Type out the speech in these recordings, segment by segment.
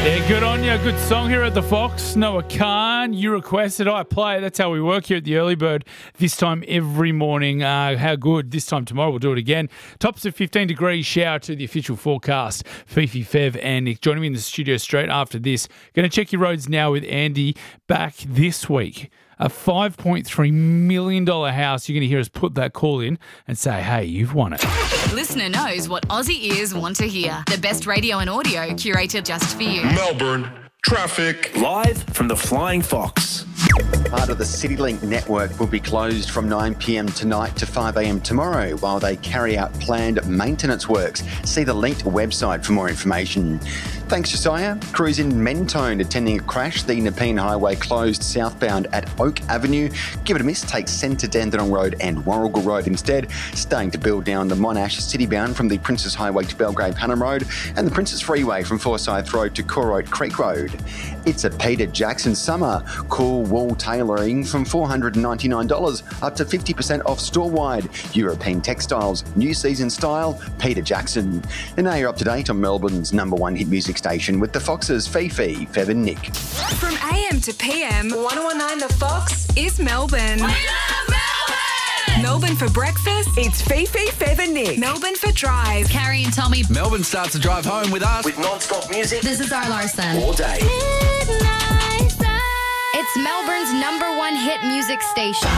Yeah, good on you. Good song here at the Fox. Noah Khan, you requested, I play. That's how we work here at the Early Bird. This time every morning. How good. This time tomorrow we'll do it again. Tops of 15 degrees, shower to the official forecast. Fifi, Fev and Nick joining me in the studio straight after this. Going to check your roads now with Andy back this week. A $5.3 million house. You're going to hear us put that call in and say, hey, you've won it. Listener knows what Aussie ears want to hear. The best radio and audio curated just for you. Melbourne traffic. Live from the Flying Fox. Part of the CityLink network will be closed from 9 p.m. tonight to 5 a.m. tomorrow while they carry out planned maintenance works. See the linked website for more information. Thanks, Josiah. Crews in Mentone attending a crash. The Nepean Highway closed southbound at Oak Avenue. Give it a miss. Take Centre Dandenong Road and Warrigal Road instead. Staying to build down the Monash citybound from the Princes Highway to Belgrave Hannam Road and the Princes Freeway from Forsyth Road to Coorote Creek Road. It's a Peter Jackson summer. Cool wool tailoring from $499 up to 50% off store-wide. European textiles, new season style, Peter Jackson. And now you're up to date on Melbourne's #1 hit music station with the Foxes, Fifi, Fev and Nick. From AM to PM, 1019 The Fox is Melbourne. We love Melbourne! Melbourne for breakfast, it's Fifi, Fev and Nick. Melbourne for drive, Carrie and Tommy. Melbourne starts to drive home with us. With non-stop music. This is our Larson. All day. It's Melbourne's #1 hit music station.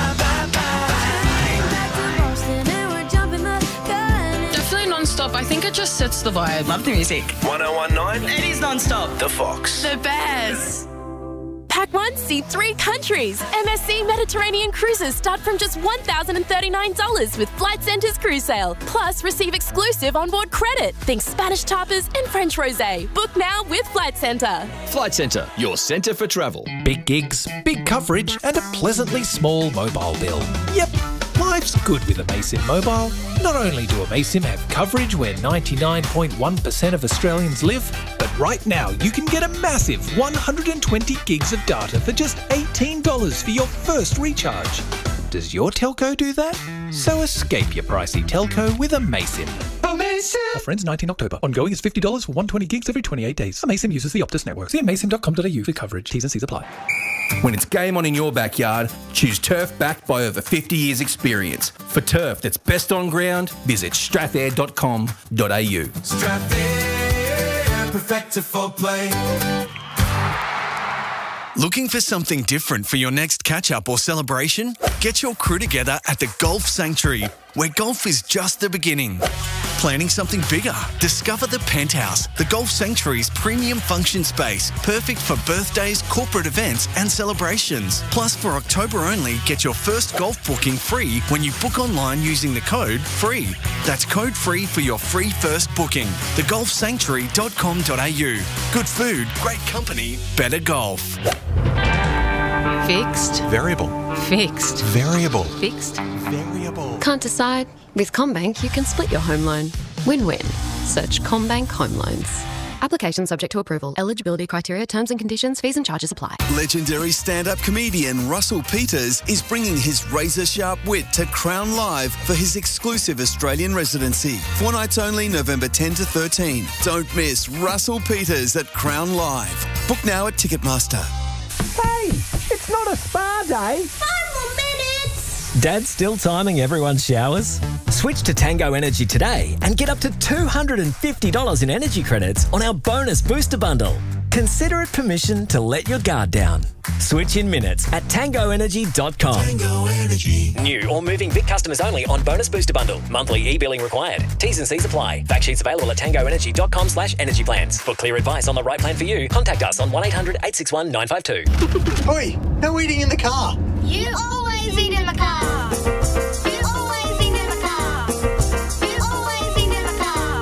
Definitely non-stop. I think it just sets the vibe. Love the music. 1019. It is non-stop. The Fox. The best. Pack 1, see 3 countries. MSC Mediterranean cruises start from just $1,039 with Flight Centre's cruise sale. Plus, receive exclusive onboard credit. Think Spanish tapas and French rosé. Book now with Flight Centre. Flight Centre, your centre for travel. Big gigs, big coverage and a pleasantly small mobile bill. Yep, life's good with Amaysim Mobile. Not only do Amaysim have coverage where 99.1% of Australians live, but right now you can get a massive 120 gigs of data for just $18 for your first recharge. Does your telco do that? So escape your pricey telco with Amaysim. Amaysim! Offer ends 19 October. Ongoing is $50 for 120 gigs every 28 days. Amaysim uses the Optus network. See amaysim.com.au for coverage. T's and C's apply. When it's game on in your backyard, choose Turf backed by over 50 years experience. For turf that's best on ground, visit strathair.com.au. Strathair, perfected for play. Looking for something different for your next catch-up or celebration? Get your crew together at the Golf Sanctuary, where golf is just the beginning. Planning something bigger? Discover the Penthouse, the Golf Sanctuary's premium function space, perfect for birthdays, corporate events and celebrations. Plus, for October only, get your first golf booking free when you book online using the code FREE. That's code FREE for your free first booking. thegolfsanctuary.com.au. Good food, great company, better golf. Fixed. Variable. Fixed. Variable. Fixed. Variable. Can't decide? With CommBank, you can split your home loan. Win-win. Search CommBank Home Loans. Application subject to approval. Eligibility criteria, terms and conditions, fees and charges apply. Legendary stand-up comedian Russell Peters is bringing his razor-sharp wit to Crown Live for his exclusive Australian residency. 4 nights only, November 10 to 13. Don't miss Russell Peters at Crown Live. Book now at Ticketmaster. Hey, it's not a spa day. 5 more minutes. Dad's still timing everyone's showers? Switch to Tango Energy today and get up to $250 in energy credits on our bonus booster bundle. Consider it permission to let your guard down. Switch in minutes at tangoenergy.com. Tango Energy. New or moving Vic customers only on bonus booster bundle. Monthly e-billing required. T's and C's apply. Fact sheets available at tangoenergy.com/energy plans. For clear advice on the right plan for you, contact us on 1800-861-952. Oi, no eating in the car. You always eat in the car. You always eat in the car. You always eat in the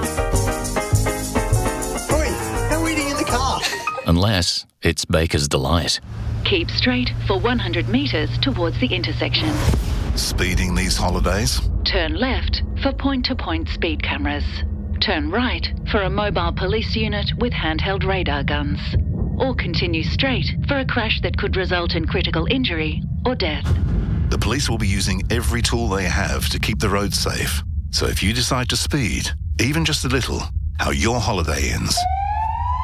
car. Oi, no eating in the car. Unless it's Baker's Delight. Keep straight for 100 metres towards the intersection. Speeding these holidays? Turn left for point-to-point speed cameras. Turn right for a mobile police unit with handheld radar guns. Or continue straight for a crash that could result in critical injury or death. The police will be using every tool they have to keep the roads safe. So if you decide to speed, even just a little, how your holiday ends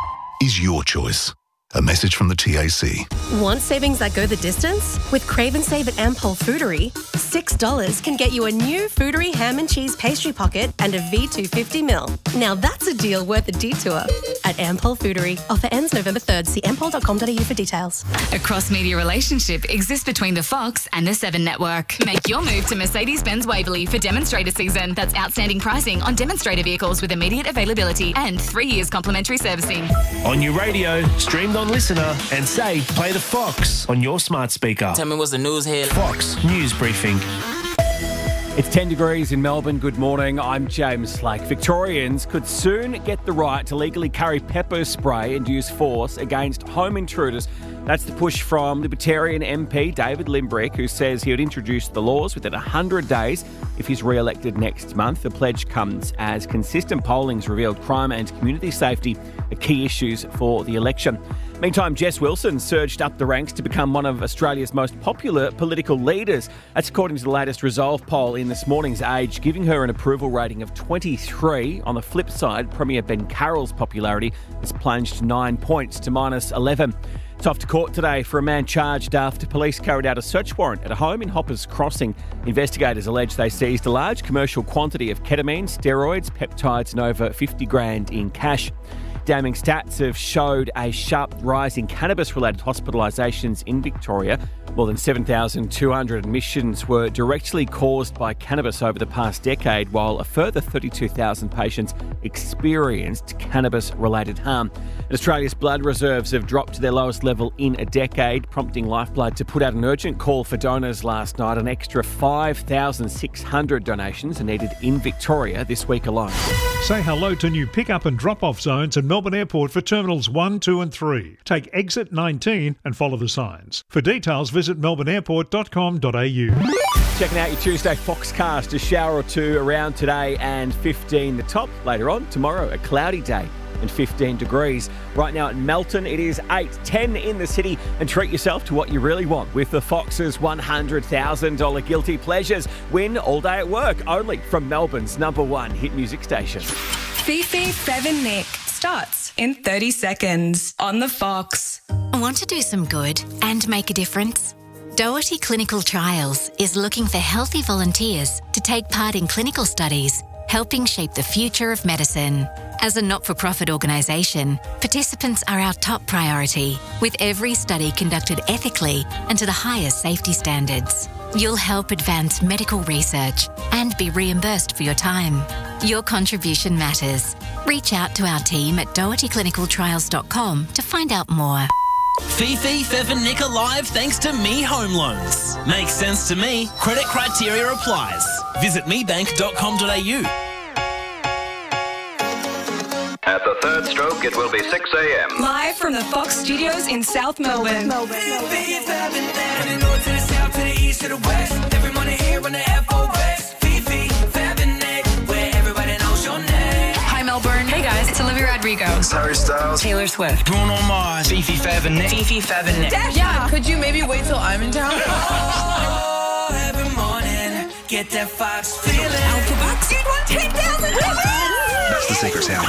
is your choice. A message from the TAC. Want savings that go the distance? With Crave and Save at Ampol Foodery, $6 can get you a new Foodery ham and cheese pastry pocket and a V250ml. Now that's a deal worth a detour. At Ampol Foodery. Offer ends November 3rd. See ampol.com.au for details. A cross-media relationship exists between the Fox and the 7 Network. Make your move to Mercedes-Benz Waverley for demonstrator season. That's outstanding pricing on demonstrator vehicles with immediate availability and 3 years complimentary servicing. On your radio, streamed on Listener, and say, play the Fox on your smart speaker. Tell me what's the news here. Fox News Briefing. It's 10 degrees in Melbourne. Good morning. I'm James Slake. Victorians could soon get the right to legally carry pepper spray and use force against home intruders. That's the push from Libertarian MP David Limbrick, who says he would introduce the laws within 100 days if he's re-elected next month. The pledge comes as consistent polling's revealed crime and community safety are key issues for the election. Meantime, Jess Wilson surged up the ranks to become one of Australia's most popular political leaders. That's according to the latest Resolve poll in this morning's Age, giving her an approval rating of 23. On the flip side, Premier Ben Carroll's popularity has plunged 9 points to -11. It's off to court today for a man charged after police carried out a search warrant at a home in Hoppers Crossing. Investigators allege they seized a large commercial quantity of ketamine, steroids, peptides and over $50,000 in cash. Damning stats have showed a sharp rise in cannabis-related hospitalisations in Victoria. More than 7,200 admissions were directly caused by cannabis over the past decade, while a further 32,000 patients experienced cannabis-related harm. And Australia's blood reserves have dropped to their lowest level in a decade, prompting Lifeblood to put out an urgent call for donors last night. An extra 5,600 donations are needed in Victoria this week alone. Say hello to new pick-up and drop-off zones at Melbourne Airport for Terminals 1, 2 and 3. Take exit 19 and follow the signs. For details, visit melbourneairport.com.au. Checking out your Tuesday Foxcast, a shower or two around today and 15 the top. Later on, tomorrow, a cloudy day and 15 degrees. Right now at Melton, it is 8, 10 in the city, and treat yourself to what you really want with the Fox's $100,000 Guilty Pleasures. Win all day at work, only from Melbourne's #1 hit music station. Fifi, Fev and Nick starts in 30 seconds on the Fox. Want to do some good and make a difference? Doherty Clinical Trials is looking for healthy volunteers to take part in clinical studies, helping shape the future of medicine. As a not-for-profit organisation, participants are our top priority, with every study conducted ethically and to the highest safety standards. You'll help advance medical research and be reimbursed for your time. Your contribution matters. Reach out to our team at dohertyclinicaltrials.com to find out more. Fifi, Fev and Nick are live thanks to Me Home Loans. Makes sense to me. Credit criteria applies. Visit mebank.com.au. At the third stroke, it will be 6 a.m. Live from the Fox Studios in South Melbourne. Hi Melbourne. Hey guys, it's Olivia Rodrigo. Harry Styles. Taylor Swift. Bruno Mars. Fifi, Fev and Nick. Fifi, Fev and Nick. Yeah, could you maybe wait till I'm in town? Every morning, get that Fox feeling. Alpha Bucks, you'd want 10,000 That's the secret sound.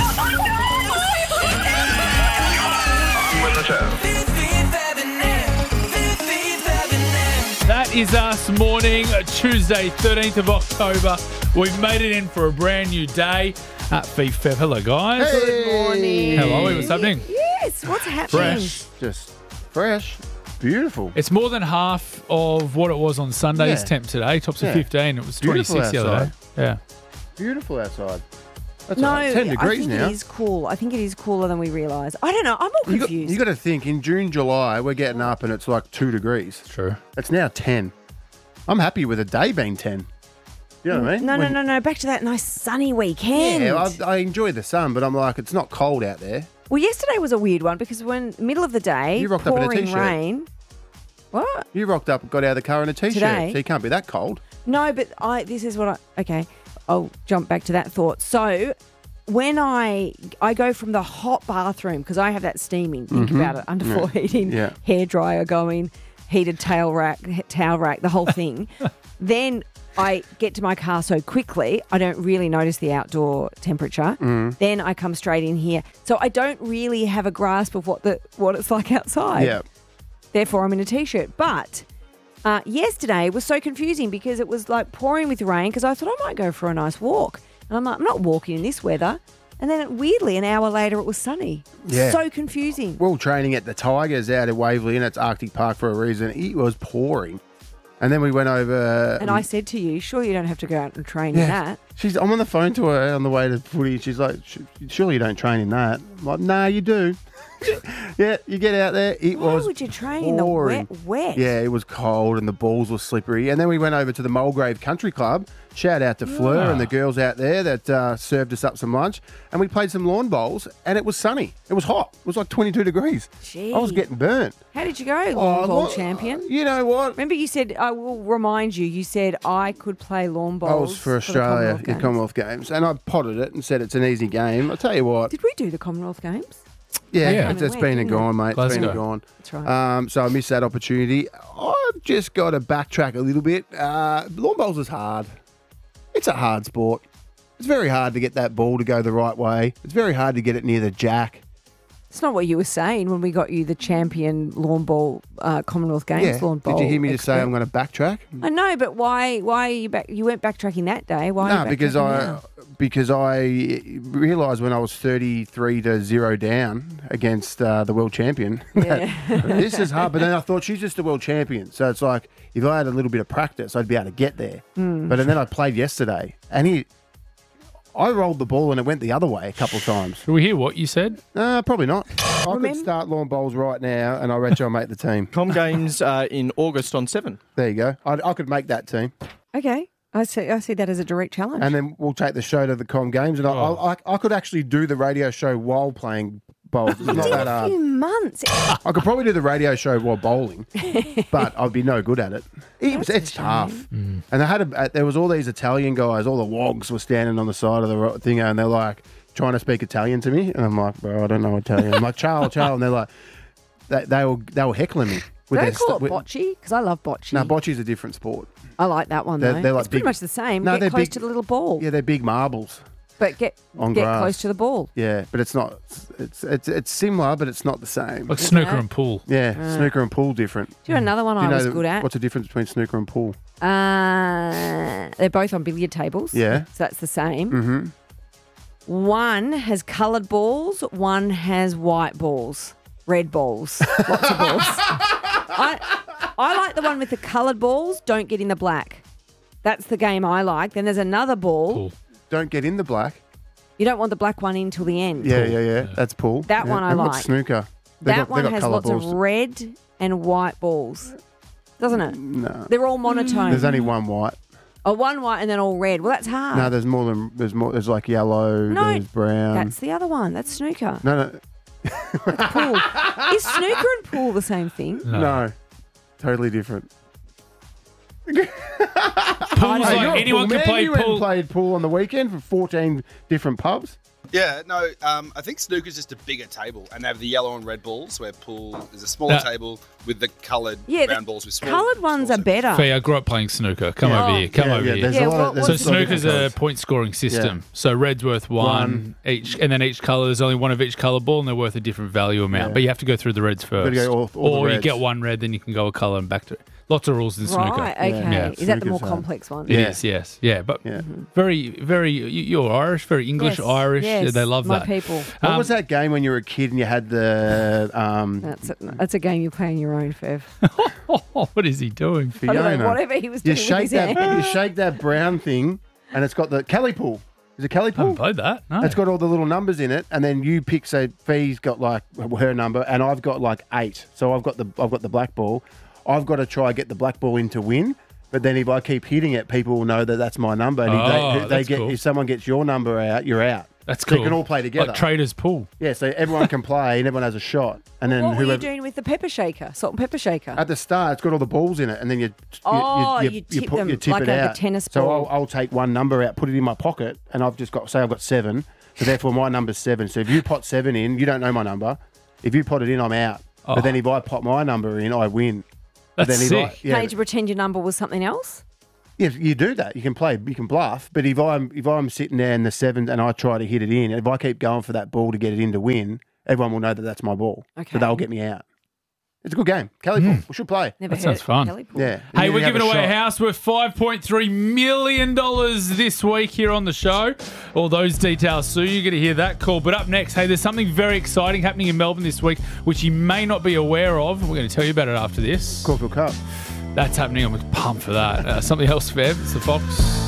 That is us morning, Tuesday, 13th of October. We've made it in for a brand new day. Beef Fev. Hello, guys. Hey. Good morning. Hello, what's happening? Yes, what's happening? Fresh. Fresh. Beautiful. It's more than half of what it was on Sunday's temp today. Tops of 15. It was 26 the other day. Yeah. Beautiful outside. That's No, like 10 degrees I think now. it is cool. I think it is cooler than we realise. I don't know. I'm all confused. You got to think, in June, July, we're getting up and it's like 2 degrees. True. It's now 10. I'm happy with a day being 10. You know what I mean? No. Back to that nice sunny weekend. Yeah, I enjoy the sun, but I'm like, it's not cold out there. Well, yesterday was a weird one because when middle of the day, You rocked up in a pouring t-shirt. rain. What? You rocked up, got out of the car in a t-shirt, Today? so you can't be that cold. No, but this is what I... Okay, I'll jump back to that thought. So when I go from the hot bathroom, because I have that steaming, think about it, underfloor heating, hairdryer going, heated towel rack, the whole thing. Then I get to my car so quickly, I don't really notice the outdoor temperature. Then I come straight in here. So I don't really have a grasp of what it's like outside. Yeah. Therefore, I'm in a T-shirt. But yesterday was so confusing because it was like pouring with rain because I thought I might go for a nice walk. And I'm like, I'm not walking in this weather. And then weirdly, an hour later, it was sunny. Yeah. So confusing. We were training at the Tigers out at Waverley, and it's Arctic Park for a reason. It was pouring. And then we went over. And I said to you, sure you don't have to go out and train in that. I'm on the phone to her on the way to footy. She's like, surely you don't train in that. I'm like, nah, you do. Yeah, you get out there. Why would you train in the wet? Yeah, it was cold and the balls were slippery. And then we went over to the Mulgrave Country Club. Shout out to Fleur and the girls out there that served us up some lunch. And we played some lawn bowls and it was sunny. It was hot. It was like 22 degrees. Gee. I was getting burnt. How did you go, lawn bowl champion? You know what? Remember you said, I will remind you, you said I could play lawn bowls. I was for Australia in Commonwealth Games. And I potted it and said it's an easy game. I'll tell you what. Did we do the Commonwealth Games? Yeah, it's been and gone, mate. It's been and gone. That's right. So I missed that opportunity. I've just got to backtrack a little bit. Lawn bowls is hard. It's a hard sport. It's very hard to get that ball to go the right way. It's very hard to get it near the jack. It's not what you were saying when we got you the champion lawn ball Commonwealth Games lawn ball. Did you hear me expert. just say I'm going to backtrack? I know, but why are you back? You weren't backtracking that day. Why? No, are you because I realised when I was 33-0 down against the world champion that this is hard. But then I thought she's just a world champion, so it's like if I had a little bit of practice, I'd be able to get there. But then I played yesterday, and I rolled the ball and it went the other way a couple of times. Can we hear what you said? Probably not. I could start lawn bowls right now and I bet you I'll make the team. Com Games in August on 7. There you go. I could make that team. Okay. I see that as a direct challenge. And then we'll take the show to the Com Games and I could actually do the radio show while playing bowls. It's not that hard. A few months. I could probably do the radio show while bowling, but I'd be no good at it. It's tough. And there was all these Italian guys, all the wogs were standing on the side of the thing, and they're like trying to speak Italian to me, and I'm like, bro, I don't know Italian. I'm like, ciao, and they're like, they were heckling me. Do they call it bocce? Because I love bocce. No, bocce's a different sport. I like that one, though. They're like it's pretty much the same. No, get close big, to the little ball. Yeah, they're big marbles. But get close to the ball. Yeah, but it's not. It's similar, but it's not the same. Like snooker and pool. Yeah, snooker and pool different. Do you know another one I was good at? What's the difference between snooker and pool? They're both on billiard tables. Yeah. So that's the same. Mm-hmm. One has coloured balls. One has white balls. Red balls. Lots of balls. I like the one with the coloured balls. Don't get in the black. That's the game I like. Then there's another ball. Pool. Don't get in the black. You don't want the black one in till the end. Yeah. That's pool. That one I like. What's snooker? That one has lots of red and white balls. Doesn't it? No. They're all monotone. There's only one white. Oh, one white and then all red. Well, that's hard. No, there's more. There's like yellow. No, there's brown. That's the other one. That's snooker. No. That's pool. Is snooker and pool the same thing? No. Totally different. Pool's like anyone can play pool. You played pool on the weekend for 14 different pubs. Yeah, no, I think snooker's just a bigger table, and they have the yellow and red balls, where pool is a smaller table with the coloured round balls with small. Coloured ones are better. Fee, I grew up playing snooker. Come over here. Come over here. So snooker's a point scoring system. Yeah. So red's worth one each, and then each colour is only one of each colour ball, and they're worth a different value amount. But you have to go through the reds first. Go all or the you get one red, then you can go a colour and back to it. Lots of rules in snooker. Right, okay. Yeah. Is that the more complex one? It is, yes. Yeah, but very, very, you're Irish, very English Irish. Yes, they love my that. people. What was that game when you were a kid and you had the... That's a game you play on your own, Fev. What is he doing? I don't know, whatever he was doing with his hand. You shake that brown thing and it's got the Kelly pool. Is it Kelly pool? I haven't played that, no. It's got all the little numbers in it, and then you pick, say, Fee's got like her number, and I've got like 8. So I've got the black ball. I've got to try and get the black ball in to win. But then if I keep hitting it, people will know that that's my number. And if someone gets your number out, you're out. That's so cool. you can all play together. Like traders pool. Yeah, so everyone can play and everyone has a shot. And then What were you doing with the pepper shaker, salt and pepper shaker? At the start, it's got all the balls in it, and then you tip them like it a out. tennis So ball. I'll take one number out, put it in my pocket, and I've got 7. So therefore, my number's 7. So if you pot 7 in, you don't know my number. If you pot it in, I'm out. But then if I pot my number in, I win. That's sick. Can't you pretend your number was something else? Yeah, you do that. You can play. You can bluff. But if I'm sitting there in the 7 and I try to hit it in, if I keep going for that ball to get it in to win, everyone will know that that's my ball. Okay. So they'll get me out. It's a good game. Kelly Pool. We should play. Never That sounds fun. Yeah. Hey, we're You have giving away a shot. house worth $5.3 million this week here on the show. All those details, Sue. You're going to hear that call. But up next, hey, there's something very exciting happening in Melbourne this week, which you may not be aware of. We're going to tell you about it after this. Caulfield Cup. That's happening. I'm pumped for that. Something else, Fev. It's the Fox.